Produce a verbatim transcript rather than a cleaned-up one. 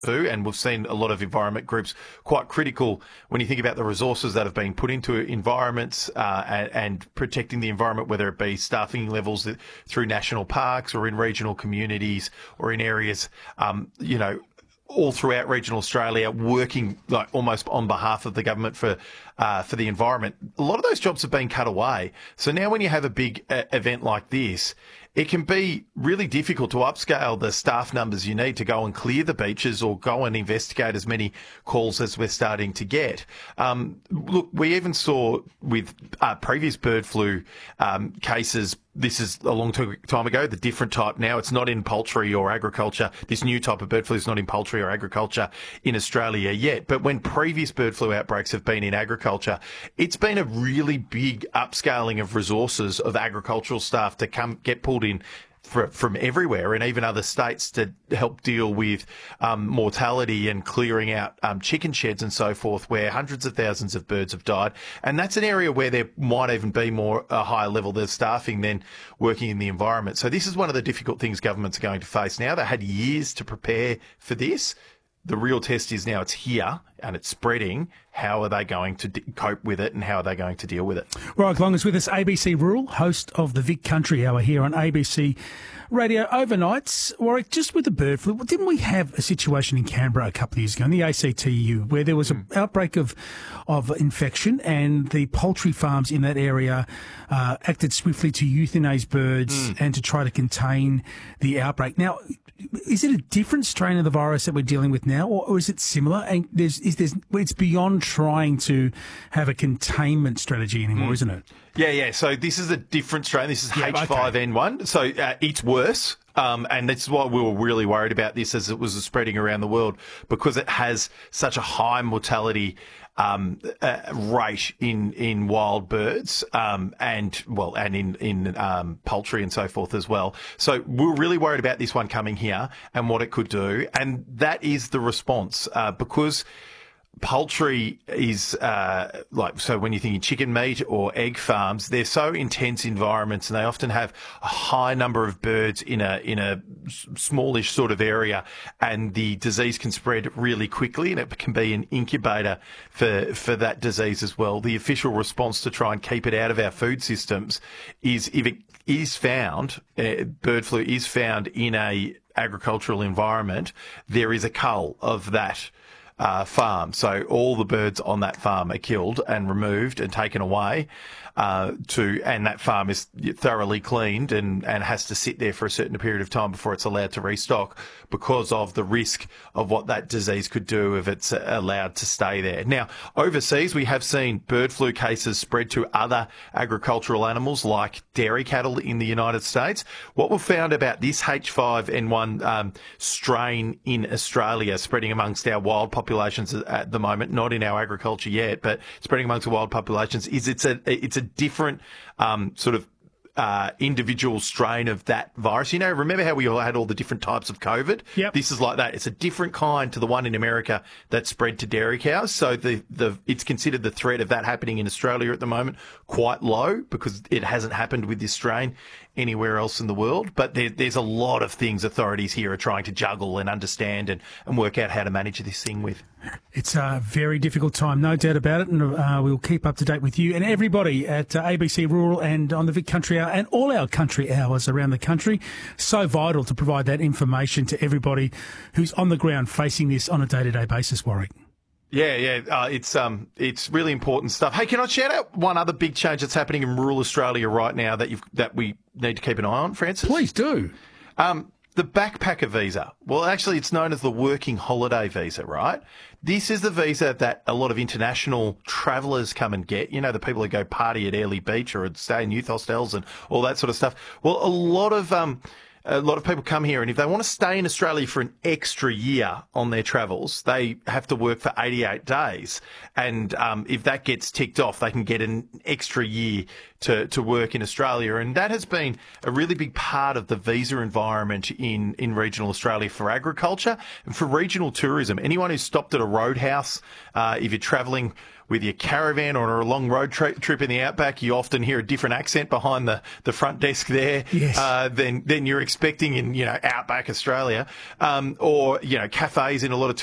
too, and we've seen a lot of environment groups quite critical when you think about the resources that have been put into environments uh, and, and protecting the environment, whether it be staffing levels that, through national parks or in regional communities or in areas, um, you know, all throughout regional Australia, working like almost on behalf of the government for uh, for the environment. A lot of those jobs have been cut away. So now when you have a big uh, event like this, it can be really difficult to upscale the staff numbers you need to go and clear the beaches or go and investigate as many calls as we're starting to get. Um, look, we even saw with uh, previous bird flu um, cases, this is a long time ago, the different type now, it's not in poultry or agriculture. This new type of bird flu is not in poultry or agriculture in Australia yet. But when previous bird flu outbreaks have been in agriculture, it's been a really big upscaling of resources of agricultural staff to come get pulled in for, from everywhere and even other states to help deal with um, mortality and clearing out um, chicken sheds and so forth, where hundreds of thousands of birds have died. And that's an area where there might even be more a higher level of staffing than working in the environment. So this is one of the difficult things governments are going to face now. They had years to prepare for this. The real test is now it's here and it's spreading. How are they going to d- cope with it and how are they going to deal with it? Warwick Long is with us, A B C Rural, host of the Vic Country Hour here on A B C Radio overnights. Warwick, just with the bird flu, didn't we have a situation in Canberra a couple of years ago, in the A C T U, where there was an mm. outbreak of, of infection and the poultry farms in that area uh, acted swiftly to euthanize birds mm. and to try to contain the outbreak? Now, is it a different strain of the virus that we're dealing with now, or, or is it similar? And there's, is there's, it's beyond trying to have a containment strategy anymore, mm. isn't it? Yeah, yeah. So this is a different strain. This is yeah, H five N one. Okay. So uh, it's worse. Um, and that's why we were really worried about this as it was spreading around the world, because it has such a high mortality um, uh, rate in, in wild birds um, and, well, and in, in um, poultry and so forth as well. So we were really worried about this one coming here and what it could do. And that is the response uh, because poultry is uh, like, so when you're thinking chicken meat or egg farms, they're so intense environments and they often have a high number of birds in a in a smallish sort of area, and the disease can spread really quickly and it can be an incubator for for that disease as well. The official response to try and keep it out of our food systems is, if it is found, uh, bird flu is found in a agricultural environment, there is a cull of that Uh, farm. So all the birds on that farm are killed and removed and taken away uh, to, and that farm is thoroughly cleaned and, and has to sit there for a certain period of time before it's allowed to restock, because of the risk of what that disease could do if it's allowed to stay there. Now, overseas, we have seen bird flu cases spread to other agricultural animals like dairy cattle in the United States. What we've found about this H five N one um, strain in Australia spreading amongst our wild populations at the moment, not in our agriculture yet, but spreading amongst the wild populations, is it's a it's a different um, sort of Uh, individual strain of that virus. You know, remember how we all had all the different types of COVID? Yep. This is like that. It's a different kind to the one in America that spread to dairy cows. So the, the it's considered the threat of that happening in Australia at the moment quite low, because it hasn't happened with this strain anywhere else in the world. But there, there's a lot of things authorities here are trying to juggle and understand and, and work out how to manage this thing with. It's a very difficult time, no doubt about it, and uh, we'll keep up to date with you and everybody at uh, A B C Rural and on the Vic Country Hour and all our country hours around the country. So vital to provide that information to everybody who's on the ground facing this on a day-to-day basis, Warwick. Yeah, yeah, uh, it's um, it's really important stuff. Hey, can I shout out one other big change that's happening in rural Australia right now that you've that we need to keep an eye on, Francis? Please do. Um, the backpacker visa. Well, actually, it's known as the working holiday visa, right? This is the visa that a lot of international travellers come and get. You know, the people who go party at Airlie Beach or stay in youth hostels and all that sort of stuff. Well, a lot of um. A lot of people come here, and if they want to stay in Australia for an extra year on their travels, they have to work for eighty-eight days. And um, if that gets ticked off, they can get an extra year to, to work in Australia. And that has been a really big part of the visa environment in, in regional Australia for agriculture and for regional tourism. Anyone who's stopped at a roadhouse, uh, if you're travelling with your caravan or on a long road tri- trip in the outback, you often hear a different accent behind the, the front desk there yes. uh, than, than you're expecting in, you know, outback Australia, um, or, you know, cafes in a lot of